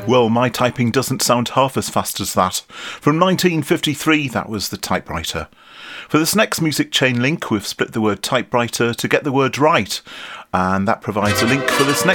Well, my typing doesn't sound half as fast as that. From 1953, that was the typewriter. For this next music chain link, we've split the word typewriter to get the word right, and that provides a link for this next